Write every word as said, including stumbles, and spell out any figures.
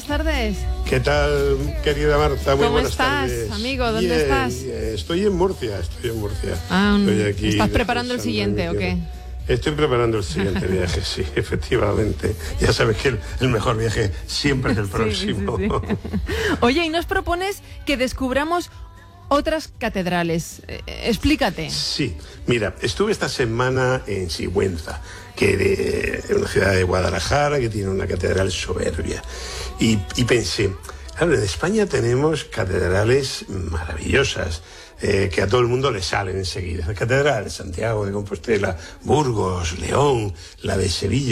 tardes. ¿Qué tal, querida Marta? Muy ¿Cómo buenas estás, tardes. amigo? ¿Dónde Bien, estás? bien. Estoy en Murcia, estoy en Murcia. Ah, estoy aquí ¿estás preparando el siguiente o qué? Estoy preparando el siguiente viaje, sí, efectivamente. Ya sabes que el, el mejor viaje siempre es el próximo. Sí, sí, sí. Oye, y nos propones que descubramos otras catedrales. Eh, explícate. Sí, mira, estuve esta semana en Sigüenza, que es una ciudad de Guadalajara que tiene una catedral soberbia. Y, y pensé, claro, en España tenemos catedrales maravillosas, eh, que a todo el mundo le salen enseguida. La catedral de Santiago de Compostela, Burgos, León, la de Sevilla.